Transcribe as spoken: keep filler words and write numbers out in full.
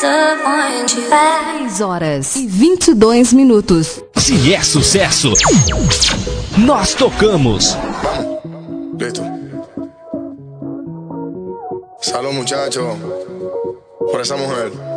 dez horas e vinte e dois minutos. Se é sucesso, nós tocamos. Vamos, listo. Salud, muchachos, por esa mujer.